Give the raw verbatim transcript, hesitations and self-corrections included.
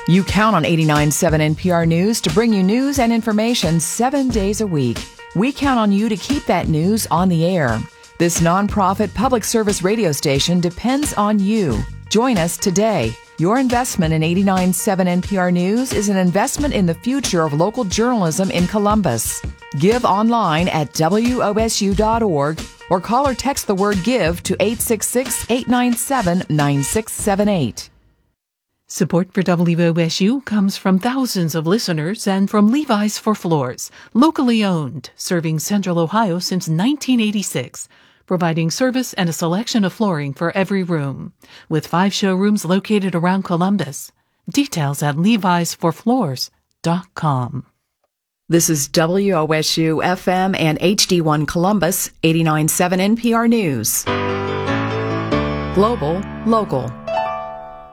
You count on eighty-nine point seven N P R News to bring you news and information seven days a week. We count on you to keep that news on the air. This nonprofit public service radio station depends on you. Join us today. Your investment in eighty-nine point seven N P R News is an investment in the future of local journalism in Columbus. Give online at W O S U dot org or call or text the word GIVE to eight six six, eight nine seven, nine six seven eight. Support for W O S U comes from thousands of listeners and from Levi's for Floors, locally owned, serving Central Ohio since nineteen eighty-six, providing service and a selection of flooring for every room, with five showrooms located around Columbus. Details at levis for floors dot com. This is W O S U F M and H D one Columbus, eighty-nine point seven N P R News. Global, local.